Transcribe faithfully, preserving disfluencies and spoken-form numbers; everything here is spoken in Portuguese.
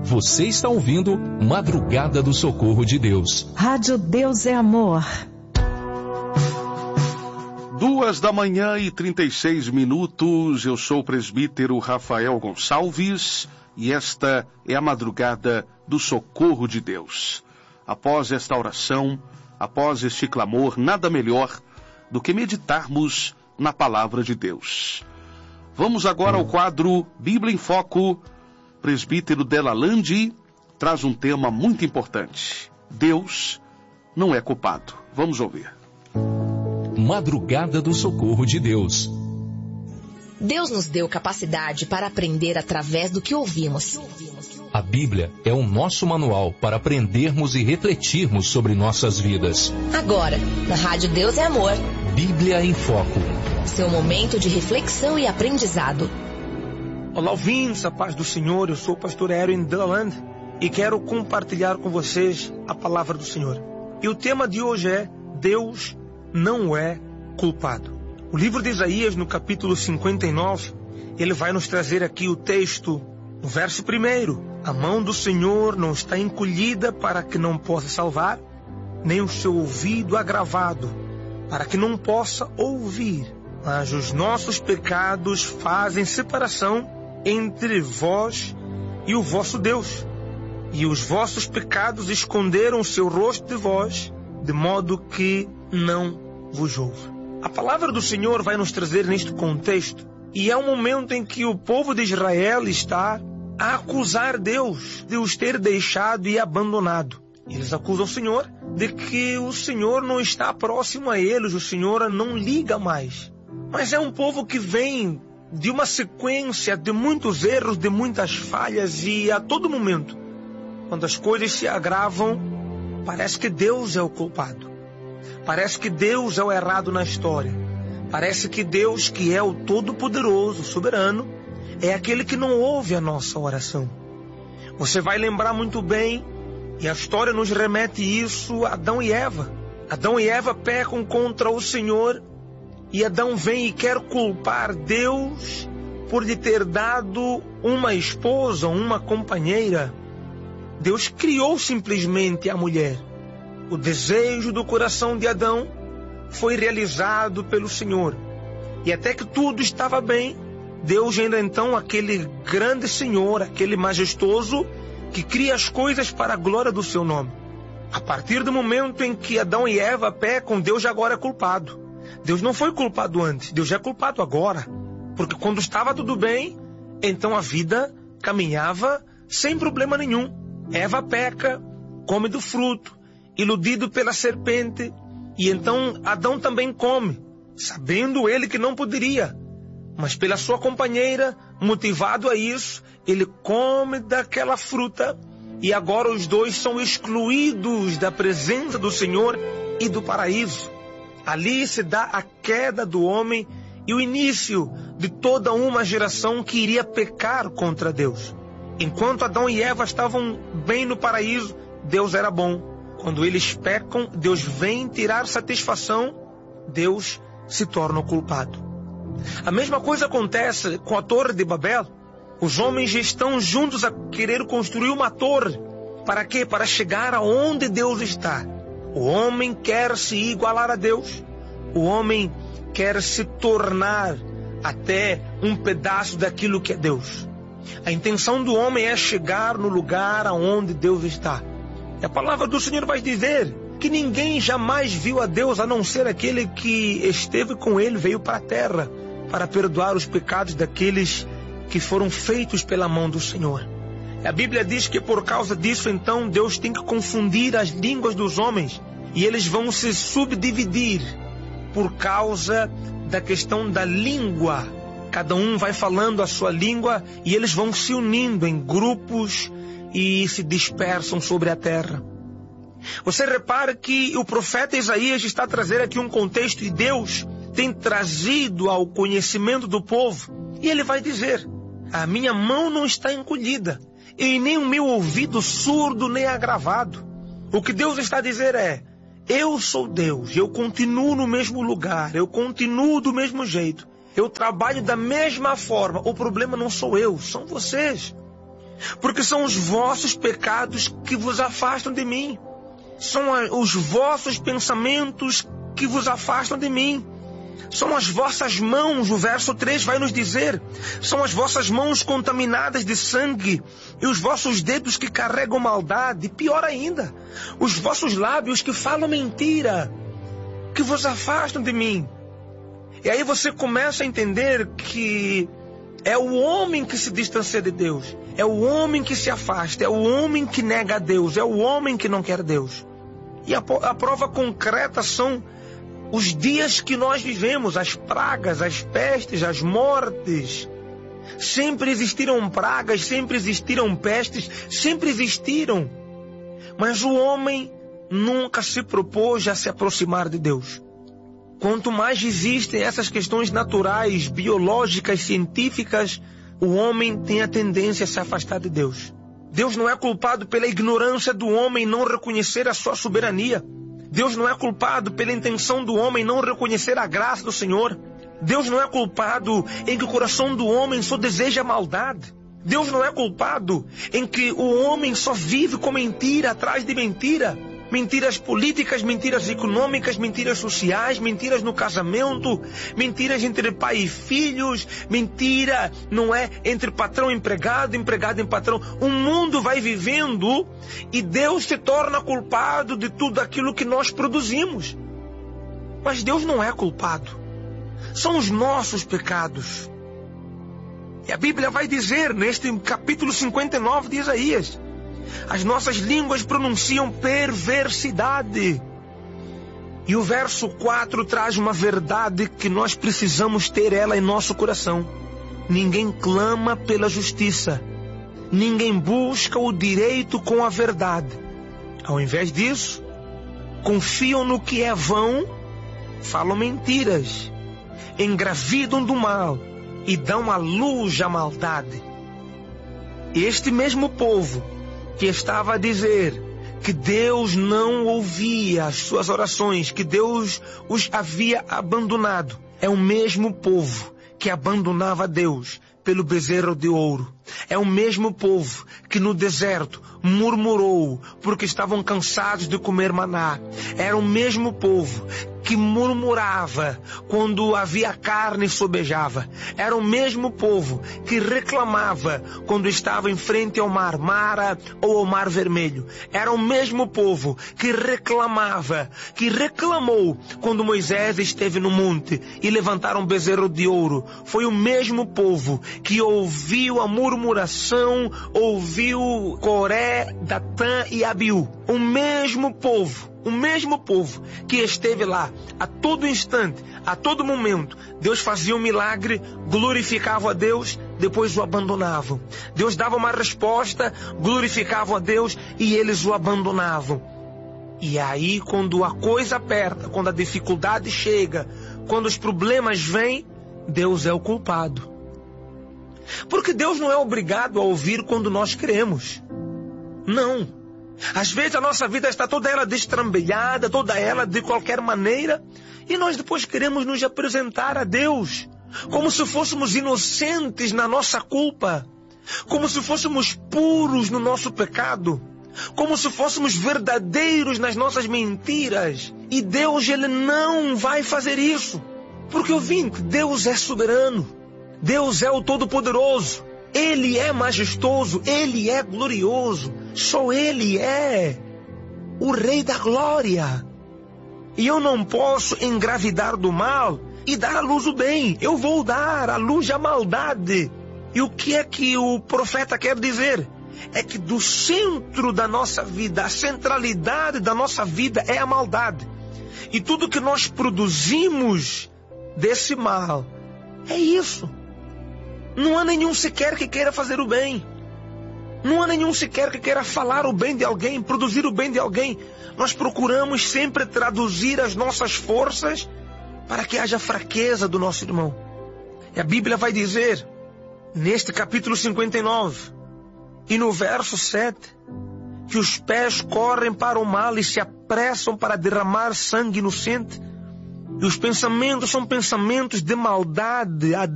Você está ouvindo Madrugada do Socorro de Deus. Rádio Deus é Amor. Duas da manhã e trinta e seis minutos. Eu sou o presbítero Rafael Gonçalves e esta é a Madrugada do Socorro de Deus. Após esta oração, após este clamor, nada melhor do que meditarmos na Palavra de Deus. Vamos agora ao quadro Bíblia em Foco. Presbítero Delalande traz um tema muito importante. Deus não é culpado. Vamos ouvir. Madrugada do Socorro de Deus. Deus nos deu capacidade para aprender através do que ouvimos. A Bíblia é o nosso manual para aprendermos e refletirmos sobre nossas vidas. Agora, na Rádio Deus é Amor. Bíblia em Foco. Seu momento de reflexão e aprendizado. Olá, ouvintes, a paz do Senhor. Eu sou o pastor Erwin Delalande e quero compartilhar com vocês a palavra do Senhor. E o tema de hoje é Deus não é culpado. O livro de Isaías, no capítulo cinquenta e nove, ele vai nos trazer aqui o texto, no verso primeiro. A mão do Senhor não está encolhida para que não possa salvar, nem o seu ouvido agravado para que não possa ouvir. Mas os nossos pecados fazem separação entre vós e o vosso Deus. E os vossos pecados esconderam o seu rosto de vós, de modo que não vos ouve. A palavra do Senhor vai nos trazer neste contexto, e é um momento em que o povo de Israel está a acusar Deus de os ter deixado e abandonado. Eles acusam o Senhor de que o Senhor não está próximo a eles, o Senhor não liga mais. Mas é um povo que vem de uma sequência de muitos erros, de muitas falhas, e a todo momento, quando as coisas se agravam, parece que Deus é o culpado. Parece que Deus é o errado na história. Parece que Deus, que é o Todo-Poderoso, soberano, é aquele que não ouve a nossa oração. Você vai lembrar muito bem, e a história nos remete isso, a Adão e Eva. Adão e Eva pecam contra o Senhor, e Adão vem e quer culpar Deus por lhe ter dado uma esposa, uma companheira. Deus criou simplesmente a mulher. O desejo do coração de Adão foi realizado pelo Senhor. E até que tudo estava bem, Deus ainda então, aquele grande Senhor, aquele majestoso, que cria as coisas para a glória do seu nome. A partir do momento em que Adão e Eva pecam, Deus agora é culpado. Deus não foi culpado antes, Deus é culpado agora. Porque quando estava tudo bem, então a vida caminhava sem problema nenhum. Eva peca, come do fruto, iludido pela serpente, e então Adão também come, sabendo ele que não poderia. Mas pela sua companheira, motivado a isso, ele come daquela fruta, e agora os dois são excluídos da presença do Senhor e do paraíso. Ali se dá a queda do homem e o início de toda uma geração que iria pecar contra Deus. Enquanto Adão e Eva estavam bem no paraíso, Deus era bom. Quando eles pecam, Deus vem tirar satisfação, Deus se torna o culpado. A mesma coisa acontece com a Torre de Babel. Os homens estão juntos a querer construir uma torre. Para quê? Para chegar aonde Deus está. O homem quer se igualar a Deus. O homem quer se tornar até um pedaço daquilo que é Deus. A intenção do homem é chegar no lugar aonde Deus está. E a palavra do Senhor vai dizer que ninguém jamais viu a Deus a não ser aquele que esteve com ele, veio para a terra para perdoar os pecados daqueles que foram feitos pela mão do Senhor. A Bíblia diz que por causa disso, então, Deus tem que confundir as línguas dos homens e eles vão se subdividir por causa da questão da língua. Cada um vai falando a sua língua e eles vão se unindo em grupos e se dispersam sobre a terra. Você repara que o profeta Isaías está trazendo aqui um contexto e Deus tem trazido ao conhecimento do povo. E ele vai dizer: a minha mão não está encolhida e nem o meu ouvido surdo nem agravado. O que Deus está a dizer é: eu sou Deus, eu continuo no mesmo lugar, eu continuo do mesmo jeito, eu trabalho da mesma forma. O problema não sou eu, são vocês. Porque são os vossos pecados que vos afastam de mim. São os vossos pensamentos que vos afastam de mim. São as vossas mãos, o verso três vai nos dizer, são as vossas mãos contaminadas de sangue e os vossos dedos que carregam maldade. Pior ainda, os vossos lábios que falam mentira, que vos afastam de mim. E aí você começa a entender que é o homem que se distancia de Deus, é o homem que se afasta, é o homem que nega a Deus, é o homem que não quer Deus. E a, a prova concreta são os dias que nós vivemos, as pragas, as pestes, as mortes. Sempre existiram pragas, sempre existiram pestes, sempre existiram. Mas o homem nunca se propôs a se aproximar de Deus. Quanto mais existem essas questões naturais, biológicas, científicas, o homem tem a tendência a se afastar de Deus. Deus não é culpado pela ignorância do homem não reconhecer a sua soberania. Deus não é culpado pela intenção do homem não reconhecer a graça do Senhor. Deus não é culpado em que o coração do homem só deseja maldade. Deus não é culpado em que o homem só vive com mentira atrás de mentira. Mentiras políticas, mentiras econômicas, mentiras sociais, mentiras no casamento, mentiras entre pai e filhos, mentira, não é, entre patrão e empregado, empregado e patrão. O mundo vai vivendo e Deus se torna culpado de tudo aquilo que nós produzimos. Mas Deus não é culpado. São os nossos pecados. E a Bíblia vai dizer, neste capítulo cinquenta e nove de Isaías, as nossas línguas pronunciam perversidade. E o verso quatro traz uma verdade que nós precisamos ter ela em nosso coração. Ninguém clama pela justiça. Ninguém busca o direito com a verdade. Ao invés disso, confiam no que é vão, falam mentiras, engravidam do mal e dão à luz a maldade. Este mesmo povo que estava a dizer que Deus não ouvia as suas orações, que Deus os havia abandonado, é o mesmo povo que abandonava Deus pelo bezerro de ouro. É o mesmo povo que no deserto murmurou porque estavam cansados de comer maná. Era o mesmo povo que murmurava quando havia carne e sobejava. Era o mesmo povo que reclamava quando estava em frente ao mar Mara ou ao mar Vermelho. Era o mesmo povo que reclamava, que reclamou quando Moisés esteve no monte e levantaram um bezerro de ouro. Foi o mesmo povo que ouviu a murmuração, ouviu Coré, Datã e Abiú. O mesmo povo, o mesmo povo que esteve lá a todo instante, a todo momento. Deus fazia um milagre, glorificava a Deus, depois o abandonavam. Deus dava uma resposta, glorificavam a Deus e eles o abandonavam. E aí, quando a coisa aperta, quando a dificuldade chega, quando os problemas vêm, Deus é o culpado. Porque Deus não é obrigado a ouvir quando nós queremos. Não. Às vezes a nossa vida está toda ela destrambelhada, toda ela de qualquer maneira, e nós depois queremos nos apresentar a Deus como se fôssemos inocentes na nossa culpa, como se fôssemos puros no nosso pecado, como se fôssemos verdadeiros nas nossas mentiras. E Deus, Ele não vai fazer isso, porque ouvinte, Deus é soberano, Deus é o Todo-Poderoso, Ele é majestoso, Ele é glorioso, só Ele é o Rei da Glória. E eu não posso engravidar do mal e dar à luz o bem. Eu vou dar à luz a maldade. E o que é que o profeta quer dizer? É que do centro da nossa vida, a centralidade da nossa vida é a maldade. E tudo que nós produzimos desse mal é isso. Não há nenhum sequer que queira fazer o bem. Não há nenhum sequer que queira falar o bem de alguém, produzir o bem de alguém. Nós procuramos sempre traduzir as nossas forças para que haja fraqueza do nosso irmão. E a Bíblia vai dizer, neste capítulo cinquenta e nove, e no verso sete, que os pés correm para o mal e se apressam para derramar sangue inocente. E os pensamentos são pensamentos de maldade.